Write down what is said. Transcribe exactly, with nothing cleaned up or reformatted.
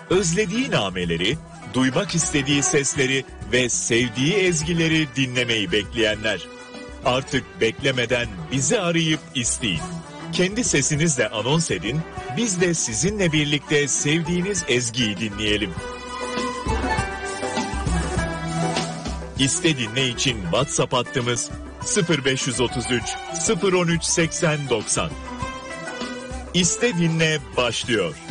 özlediği nameleri, duymak istediği sesleri ve sevdiği ezgileri dinlemeyi bekleyenler. Artık beklemeden bizi arayıp isteyin. Kendi sesinizle anons edin, biz de sizinle birlikte sevdiğiniz ezgiyi dinleyelim. İste dinle için WhatsApp hattımız sıfır beş otuz üç sıfır on üç seksen doksan. İste dinle başlıyor.